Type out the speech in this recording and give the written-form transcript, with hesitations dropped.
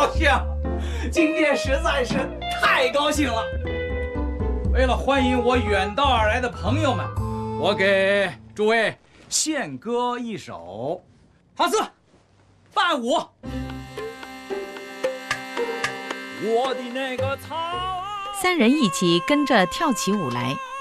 兴，今天实在是太高兴了。为了欢迎我远道而来的朋友们，我给诸位献歌一首《唐四伴舞》。我的那个草。 三人一起跟着跳起舞来，